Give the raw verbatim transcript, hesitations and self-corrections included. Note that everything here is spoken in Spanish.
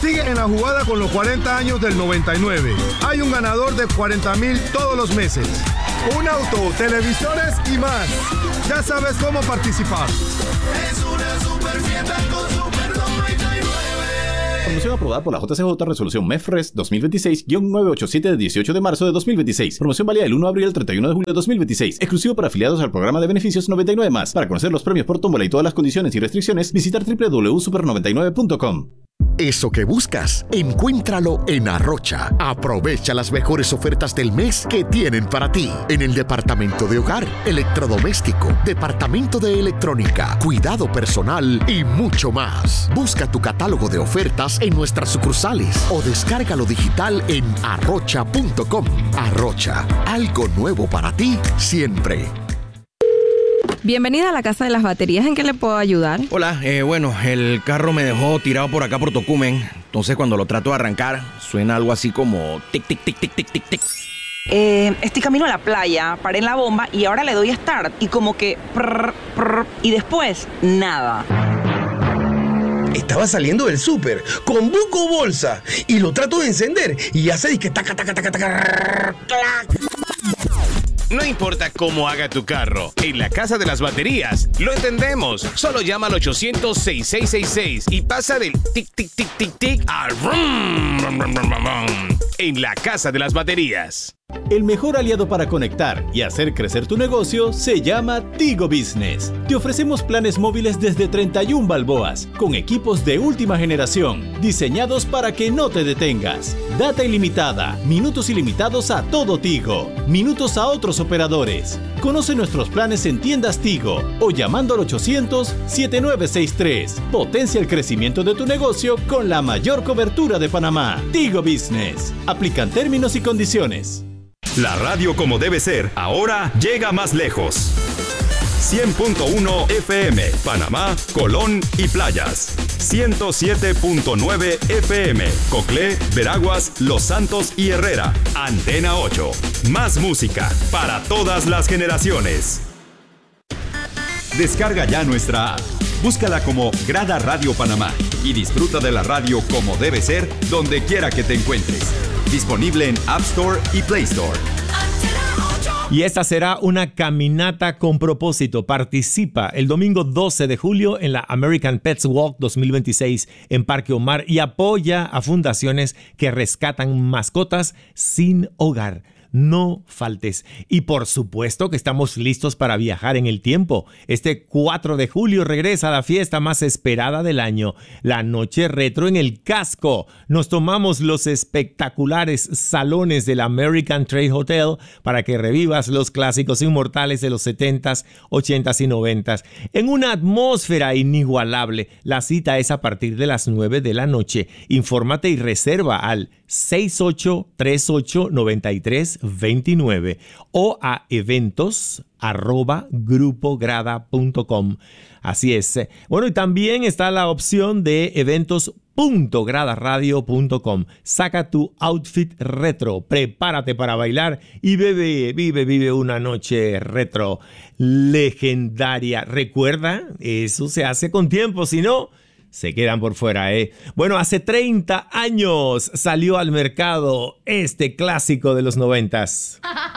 Sigue en la jugada con los cuarenta años del noventa y nueve. Hay un ganador de cuarenta mil todos los meses. Un auto, televisores y más. Ya sabes cómo participar. Es una super fiesta con Super noventa y nueve. Promoción aprobada por la J C J Resolución MEFRES dos mil veintiséis guión novecientos ochenta y siete de dieciocho de marzo de dos mil veintiséis. Promoción válida del uno de abril al treinta y uno de julio de dos mil veintiséis. Exclusivo para afiliados al programa de beneficios noventa y nueve más. Para conocer los premios por tómbola y todas las condiciones y restricciones, visitar doble u doble u doble u punto super noventa y nueve punto com. Eso que buscas, encuéntralo en Arrocha. Aprovecha las mejores ofertas del mes que tienen para ti. En el departamento de hogar, electrodoméstico, departamento de electrónica, cuidado personal y mucho más. Busca tu catálogo de ofertas en nuestras sucursales o descárgalo digital en arrocha punto com. Arrocha, algo nuevo para ti siempre. Bienvenida a la Casa de las Baterías. ¿En qué le puedo ayudar? Hola, eh, bueno, el carro me dejó tirado por acá por Tocumen. Entonces cuando lo trato de arrancar, suena algo así como tic, tic, tic, tic, tic, tic, tic. Eh, estoy camino a la playa, paré en la bomba y ahora le doy start y como que prr, prr, y después nada. Estaba saliendo del súper con buco bolsa y lo trato de encender y hace que taca, taca, taca, taca, clac. No importa cómo haga tu carro, en la Casa de las Baterías lo entendemos. Solo llama al ochocientos, sesenta y seis sesenta y seis y pasa del tic tic tic tic tic al rum, rum, rum, rum, rum, en la Casa de las Baterías. El mejor aliado para conectar y hacer crecer tu negocio se llama Tigo Business. Te ofrecemos planes móviles desde treinta y una balboas, con equipos de última generación, diseñados para que no te detengas. Data ilimitada, minutos ilimitados a todo Tigo, minutos a otros operadores. Conoce nuestros planes en tiendas Tigo o llamando al ochocientos, setenta y nueve sesenta y tres. Potencia el crecimiento de tu negocio con la mayor cobertura de Panamá. Tigo Business. Aplican términos y condiciones. La radio como debe ser, ahora llega más lejos. cien punto uno F M, Panamá, Colón y Playas. ciento siete punto nueve F M, Coclé, Veraguas, Los Santos y Herrera. Antena ocho. Más música para todas las generaciones. Descarga ya nuestra app. Búscala como Grada Radio Panamá y disfruta de la radio como debe ser donde quiera que te encuentres. Disponible en App Store y Play Store. Y esta será una caminata con propósito. Participa el domingo doce de julio en la American Pets Walk dos mil veintiséis en Parque Omar y apoya a fundaciones que rescatan mascotas sin hogar. No faltes. Y por supuesto que estamos listos para viajar en el tiempo. Este cuatro de julio regresa la fiesta más esperada del año, la Noche Retro en el Casco. Nos tomamos los espectaculares salones del American Trade Hotel para que revivas los clásicos inmortales de los setentas, ochentas y noventas. En una atmósfera inigualable. La cita es a partir de las nueve de la noche. Infórmate y reserva al seis ocho tres ocho nueve tres dos nueve o a eventos arroba grupograda punto com. Así es. Bueno, y también está la opción de eventos punto grada radio punto com. Saca tu outfit retro, prepárate para bailar y bebe, vive, vive una noche retro legendaria. Recuerda, eso se hace con tiempo, si no, se quedan por fuera, ¿eh? Bueno, hace treinta años salió al mercado este clásico de los noventas.